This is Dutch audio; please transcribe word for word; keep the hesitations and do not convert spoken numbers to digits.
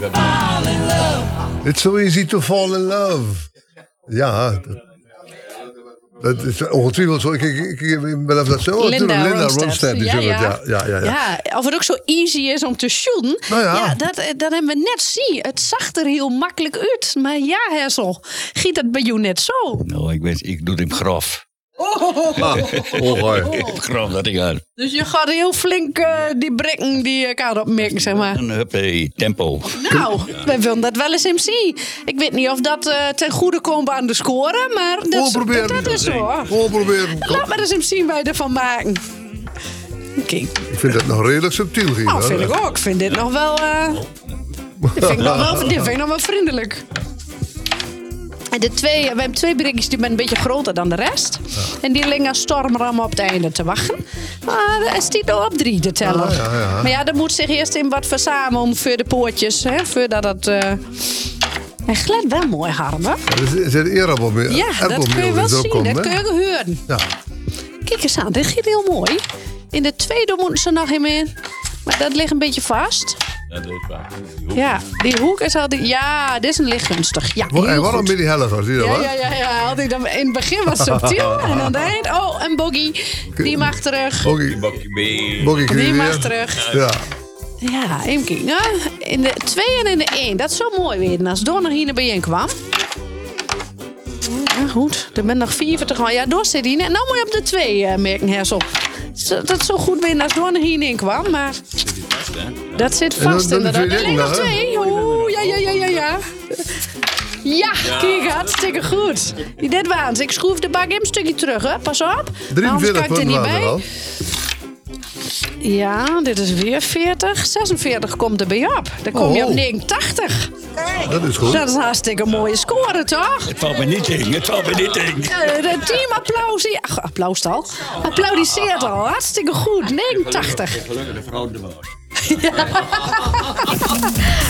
It's so easy to fall in love. Ja, dat, dat is ongetwijfeld zo. Ik, ik, ik, ik ben even dat zo. Linda, Linda Ronstadt. Ronstadt. Ja, Ja, ja. ja, ja, ja, ja. Ja, of het ook zo easy is om te shooten. Nou ja. ja dat, dat hebben we net zien. Het zag er heel makkelijk uit. Maar ja, Hessel, giet het bij jou net zo? Nou, ik, weet, ik doe het hem grof. Ah, oh, hoi. Grof dat ik had. Dus je gaat heel flink uh, die brekken die elkaar opmerken, zeg maar. En huppé, tempo. Nou, we willen dat wel eens hem zien. Ik weet niet of dat uh, ten goede komt aan de score, maar dat, proberen. dat, dat is zo. Gewoon proberen. Laat maar eens hem zien waar je ervan maken. Oké. Okay. Ik vind dat nog redelijk subtiel, Gien. Nou, vind ik ook. Ik vind dit nog wel... Uh, dit, vind ik nog wel dit vind ik nog wel vriendelijk. En de twee, we hebben twee brikkjes die zijn een beetje groter dan de rest. Ja. En die liggen stormram op het einde te wachten. Maar hij stiet al op drie te tellen. Ja, ja, ja. Maar ja, er moet zich eerst in wat verzamelen voor de poortjes. Hè, voordat het... Uh... Hij glijdt wel mooi, Harm, hè? Ja, er zit eerappel meer. Ja, dat kun je wel zien. Komt, dat kun je horen. Ja. Kijk eens aan, dit gaat heel mooi. In de tweede moeten ze nog in in. Maar dat ligt een beetje vast. Ja, dat is waar. Ja, die hoek is altijd... Ja, dit is een licht gunstig. Ja, en waarom ben je helder? Zie je dat ja, wel? ja, ja, ja. Had ik dan in het begin wat subtiel. En aan het eind... Oh, een boggie. Die mag terug. Boggie. Boggie. Die mag terug. Ja. Ja, even kijken. Ja, in de twee en in de één. Dat is zo mooi weer. Als Door nog hier bij je kwam. Ja, goed. Er ben nog vierentwintig al. Ja, door zit hij. Nou moet je op de twee uh, merken, Hersel. Dat is zo goed weer als Door nog hierin kwam. Maar dat zit vast inderdaad. Er liggen nog twee. Oeh, ja, ja, ja, ja, ja. Ja, kijk, hartstikke goed. Dit waans. Ik schroef de bak een stukje terug, hè. Pas op. drieënveertig kan ik er niet bij. Al. Ja, dit is weer veertig. zesenveertig komt er bij op. Dan kom je oh. op negenentachtig. Dat is goed. Dat is een hartstikke mooie score, toch? Het valt me niet in. Het valt me niet in. Uh, de team applaus. Ach, applaus al. Applaudisseert al. Hartstikke goed. negenentachtig. Gelukkig de vrouw de was. Ja.